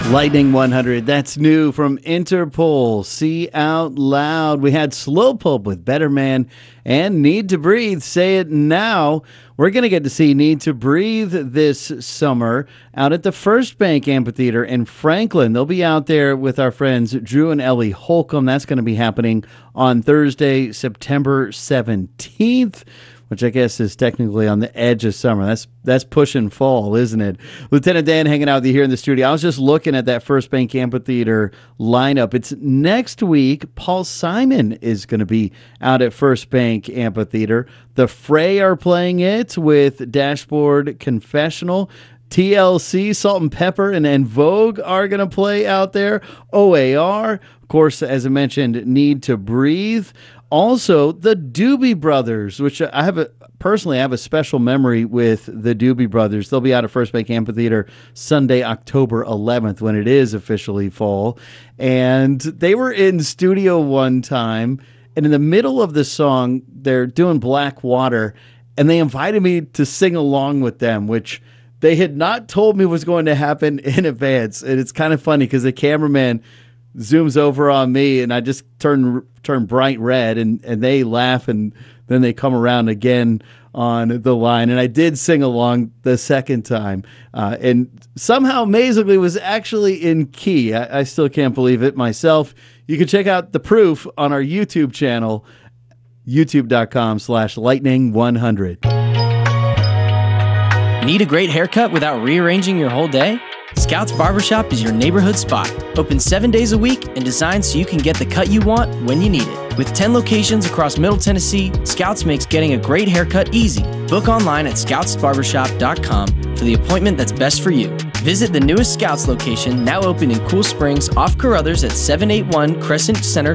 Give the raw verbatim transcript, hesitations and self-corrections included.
Lightning one hundred, that's new from Interpol. See Out Loud. We had Slowpoke with Better Man and Need to Breathe, Say It Now. We're going to get to see Need to Breathe this summer out at the First Bank Amphitheater in Franklin. They'll be out there with our friends Drew and Ellie Holcomb. That's going to be happening on Thursday, September seventeenth. Which I guess is technically on the edge of summer. That's that's pushing fall, isn't it? Lieutenant Dan hanging out with you here in the studio. I was just looking at that First Bank Amphitheater lineup. It's next week. Paul Simon is going to be out at First Bank Amphitheater. The Fray are playing it with Dashboard Confessional. T L C, Salt and Pepper, and En Vogue are going to play out there. O A R, of course, as I mentioned, Need to Breathe. Also, the Doobie Brothers, which I have a personally I have a special memory with the Doobie Brothers. They'll be out at First Bank Amphitheater Sunday, October eleventh, when it is officially fall. And they were in studio one time, and in the middle of the song, they're doing Black Water, and they invited me to sing along with them, which they had not told me was going to happen in advance. And it's kind of funny because the cameraman zooms over on me and I just turn turn bright red, and, and they laugh, and then they come around again on the line. And I did sing along the second time, uh, and somehow amazingly was actually in key. I, I still can't believe it myself. You can check out the proof on our YouTube channel, youtube.com slash lightning 100. Need a great haircut without rearranging your whole day? Scouts Barbershop is your neighborhood spot. Open seven days a week and designed so you can get the cut you want when you need it. With ten locations across Middle Tennessee, Scouts makes getting a great haircut easy. Book online at scouts barbershop dot com for the appointment that's best for you. Visit the newest Scouts location, now open in Cool Springs off Carruthers at seven eighty-one Crescent Center